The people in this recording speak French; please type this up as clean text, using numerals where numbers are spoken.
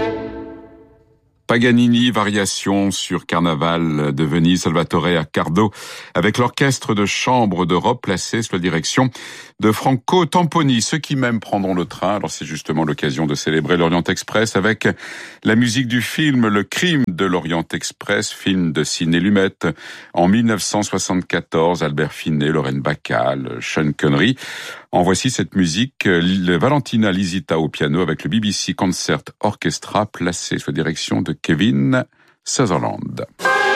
Paganini, variation sur Carnaval de Venise, Salvatore Accardo, avec l'orchestre de chambre d'Europe placé sous la direction de Franco Tamponi. Ceux qui m'aiment prendront le train. Alors c'est justement l'occasion de célébrer l'Orient Express avec la musique du film Le Crime de l'Orient Express, film de Sidney Lumet. En 1974, Albert Finet, Lorraine Bacall, Sean Connery. En voici cette musique, Valentina Lisita au piano avec le BBC Concert Orchestra placé sous la direction de Kevin Sutherland.